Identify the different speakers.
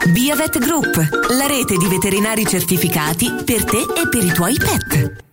Speaker 1: Biovet Group, la rete di veterinari certificati per te e per i tuoi pet.